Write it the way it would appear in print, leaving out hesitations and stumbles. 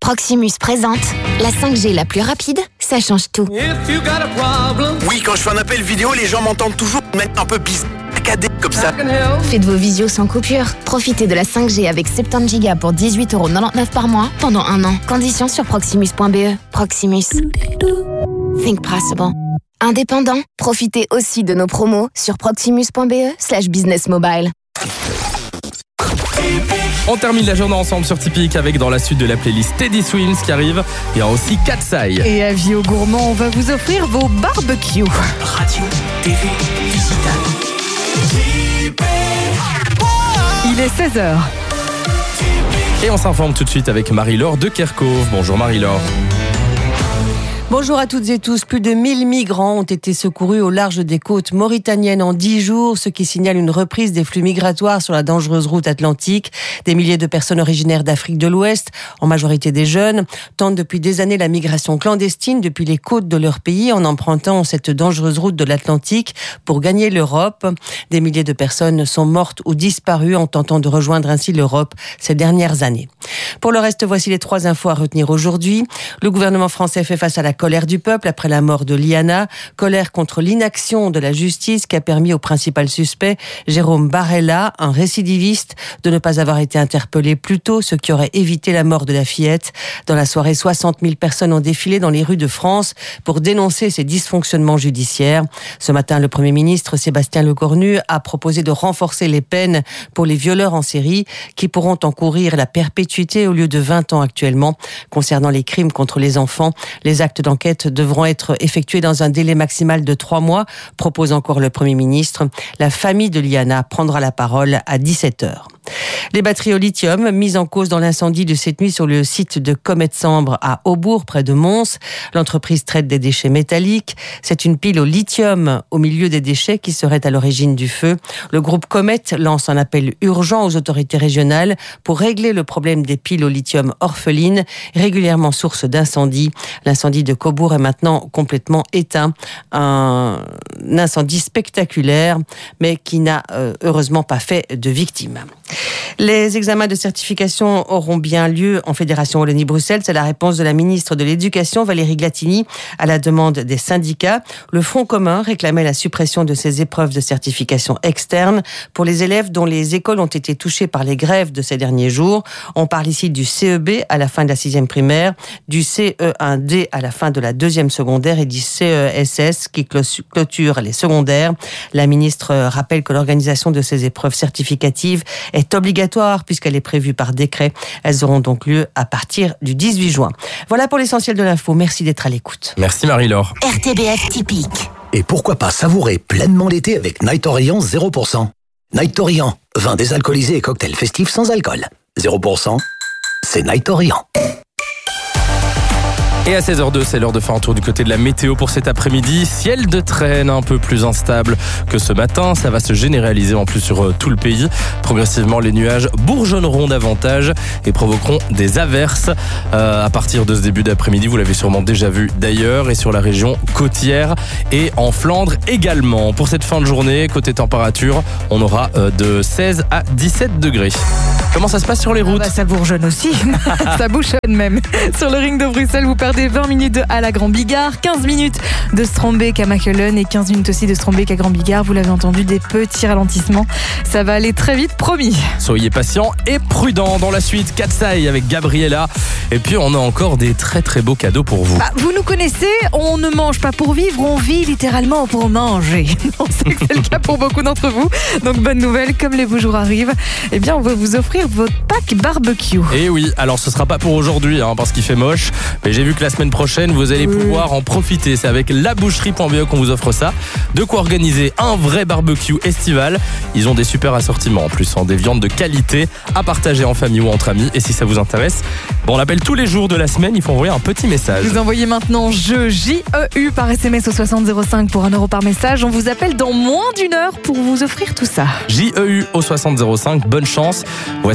Proximus présente la 5G la plus rapide, ça change tout. Oui, quand je fais un appel vidéo, les gens m'entendent toujours mettre un peu bizarre, comme ça. Faites vos visios sans coupure. Profitez de la 5G avec 70 Go pour 18,99€ par mois pendant 1 an. Conditions sur proximus.be. Proximus. Think possible. Indépendant, profitez aussi de nos promos sur proximus.be/businessmobile. On termine la journée ensemble sur Tipeee avec dans la suite de la playlist Teddy Swims qui arrive. Il y a aussi Katsai. Et avis aux gourmands, on va vous offrir vos barbecues. Radio, TV, digital. Il est 16h. Et on s'informe tout de suite avec Marie-Laure de Kerkhove. Bonjour Marie-Laure. Bonjour à toutes et tous. Plus de 1000 migrants ont été secourus au large des côtes mauritaniennes en 10 jours, ce qui signale une reprise des flux migratoires sur la dangereuse route atlantique. Des milliers de personnes originaires d'Afrique de l'Ouest, en majorité des jeunes, tentent depuis des années la migration clandestine depuis les côtes de leur pays en empruntant cette dangereuse route de l'Atlantique pour gagner l'Europe. Des milliers de personnes sont mortes ou disparues en tentant de rejoindre ainsi l'Europe ces dernières années. Pour le reste, voici les 3 infos à retenir aujourd'hui. Le gouvernement français fait face à la colère du peuple après la mort de Liana, colère contre l'inaction de la justice qui a permis au principal suspect, Jérôme Barella, un récidiviste, de ne pas avoir été interpellé plus tôt, ce qui aurait évité la mort de la fillette. Dans la soirée, 60 000 personnes ont défilé dans les rues de France pour dénoncer ces dysfonctionnements judiciaires. Ce matin, le Premier ministre Sébastien Lecornu a proposé de renforcer les peines pour les violeurs en série qui pourront encourir la perpétuité au lieu de 20 ans actuellement. Concernant les crimes contre les enfants, les actes d'enquête devront être effectués dans un délai maximal de 3 mois, propose encore le Premier ministre. La famille de Liana prendra la parole à 17h. Les batteries au lithium mises en cause dans l'incendie de cette nuit sur le site de Comet Sambre à Aubourg, près de Mons. L'entreprise traite des déchets métalliques. C'est une pile au lithium au milieu des déchets qui serait à l'origine du feu. Le groupe Comet lance un appel urgent aux autorités régionales pour régler le problème des piles au lithium orphelines, régulièrement source d'incendie. L'incendie de Cobourg est maintenant complètement éteint. Un incendie spectaculaire, mais qui n'a heureusement pas fait de victimes. Les examens de certification auront bien lieu en Fédération Wallonie-Bruxelles. C'est la réponse de la ministre de l'Éducation, Valérie Glatini, à la demande des syndicats. Le Front commun réclamait la suppression de ces épreuves de certification externe pour les élèves dont les écoles ont été touchées par les grèves de ces derniers jours. On parle ici du CEB à la fin de la 6e primaire, du CE1D à la fin de la 2e secondaire et du CESS qui clôture les secondaires. La ministre rappelle que l'organisation de ces épreuves certificatives est obligatoire puisqu'elle est prévue par décret. Elles auront donc lieu à partir du 18 juin. Voilà pour l'essentiel de l'info. Merci d'être à l'écoute. Merci Marie-Laure. RTBF typique. Et pourquoi pas savourer pleinement l'été avec Night Orient 0%. Night Orient, vin désalcoolisé et cocktail festif sans alcool. 0%, c'est Night Orient. Et à 16h02, c'est l'heure de faire un tour du côté de la météo pour cet après-midi. Ciel de traîne un peu plus instable que ce matin. Ça va se généraliser en plus sur tout le pays. Progressivement, les nuages bourgeonneront davantage et provoqueront des averses à partir de ce début d'après-midi. Vous l'avez sûrement déjà vu d'ailleurs et sur la région côtière et en Flandre également. Pour cette fin de journée, côté température, on aura de 16 à 17 degrés. Comment ça se passe sur les routes ? Ça bourgeonne aussi, ça bouchonne même. Sur le ring de Bruxelles, vous perdez 20 minutes de Halle à Grand-Bigard, 15 minutes de Strombeek à Machelen et 15 minutes aussi de Strombeek à Grand-Bigard. Vous l'avez entendu, des petits ralentissements. Ça va aller très vite, promis. Soyez patients et prudents. Dans la suite, Katsai avec Gabriella. Et puis, on a encore des très très beaux cadeaux pour vous. Vous nous connaissez, on ne mange pas pour vivre, on vit littéralement pour manger. On sait que c'est le cas pour beaucoup d'entre vous. Donc, bonne nouvelle, comme les beaux jours arrivent, eh bien, on va vous offrir votre pack barbecue. Et oui, alors ce sera pas pour aujourd'hui parce qu'il fait moche, mais j'ai vu que la semaine prochaine vous allez pouvoir en profiter. C'est avec laboucherie.be qu'on vous offre ça. De quoi organiser un vrai barbecue estival. Ils ont des super assortiments en plus, des viandes de qualité à partager en famille ou entre amis. Et si ça vous intéresse, on l'appelle tous les jours de la semaine, il faut envoyer un petit message. Vous envoyez maintenant JEU par SMS au 6005 pour 1 € par message. On vous appelle dans moins d'1 heure pour vous offrir tout ça. JEU au 6005, bonne chance. Voici